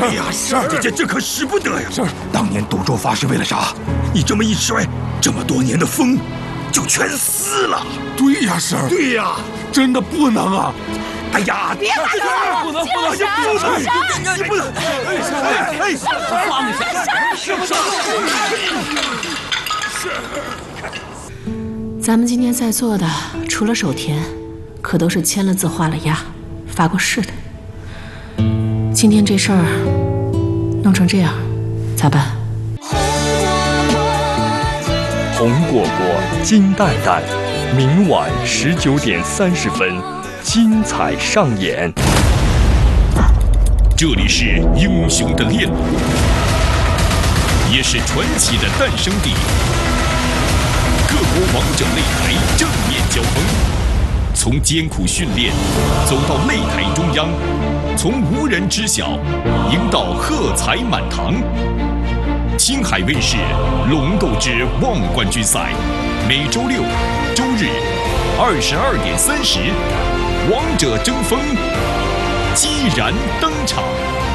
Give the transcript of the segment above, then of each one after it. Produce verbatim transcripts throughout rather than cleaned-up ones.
是呀，是这这这可使不得呀！ 是， 当年赌咒法是为了啥？你这么一摔，这么多年的风就全撕了。 对呀，婶儿。 对呀， 真的不能啊！ 哎呀， 别打了， 不能不能， 不能， 你不能！哎哎哎， 放下！ 是不是？ 咱们今天在座的，除了守田，可都是签了字、画了押、发过誓的。今天这事儿弄成这样，咋办？ 红果果，金蛋蛋，明晚十九点三十分，精彩上演。 这里是英雄的炼炉，也是传奇的诞生地。各国王者擂台正面交锋，从艰苦训练走到擂台中央，从无人知晓赢到喝彩满堂。青海卫视《龙斗之望冠军赛》，每周六、周日二十二点三十，王者争锋，激然登场。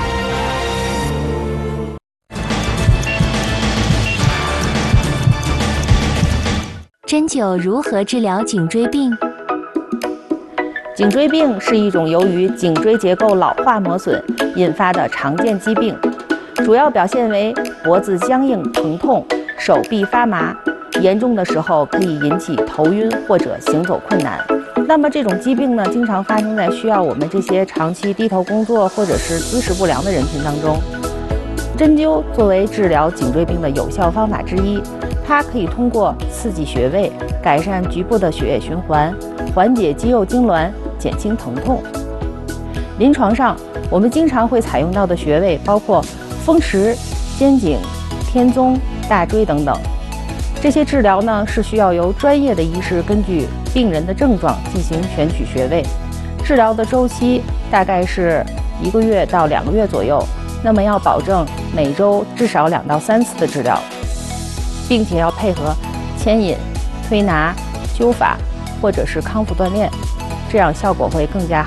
针灸如何治疗颈椎病？ 颈椎病是一种由于颈椎结构老化磨损引发的常见疾病，主要表现为脖子僵硬疼痛、手臂发麻，严重的时候可以引起头晕或者行走困难。那么这种疾病呢，经常发生在需要我们这些长期低头工作或者是姿势不良的人群当中。针灸作为治疗颈椎病的有效方法之一，它可以通过刺激穴位，改善局部的血液循环，缓解肌肉痉挛，减轻疼痛。临床上，我们经常会采用到的穴位包括风池、肩颈、天宗、大椎等等。这些治疗呢，是需要由专业的医师根据病人的症状进行选取穴位，治疗的周期大概是一个月到两个月左右。那么要保证每周至少两到三次的治疗，并且要配合牵引、推拿、灸法或者是康复锻炼，这样效果会更加好。